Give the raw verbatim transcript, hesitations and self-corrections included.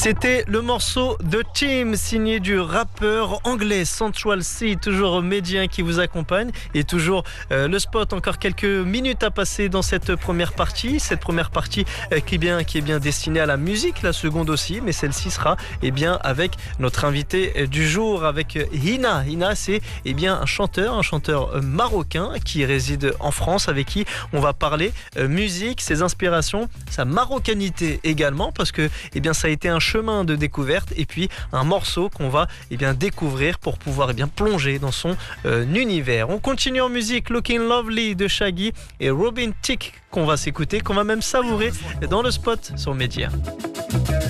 C'était le morceau de Team signé du rappeur anglais Central C, toujours médien qui vous accompagne et toujours euh, le spot, encore quelques minutes à passer dans cette première partie, cette première partie euh, qui, est bien, qui est bien destinée à la musique, la seconde aussi, mais celle-ci sera eh bien, avec notre invité euh, du jour, avec euh, Hina. Hina, c'est eh bien, un chanteur, un chanteur euh, marocain qui réside en France, avec qui on va parler euh, musique, ses inspirations, sa marocanité également, parce que eh bien, ça a été un chemin de découverte et puis un morceau qu'on va eh bien, découvrir pour pouvoir eh bien, plonger dans son euh, univers. On continue en musique, Looking Lovely de Shaggy et Robin Thicke qu'on va s'écouter, qu'on va même savourer dans le spot sur Média.